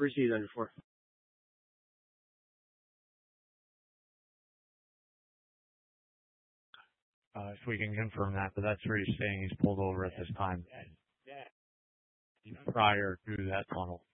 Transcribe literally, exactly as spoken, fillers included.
Where's he done before? Uh, if we can confirm that, but that's where he's saying he's pulled over at this time prior to that tunnel.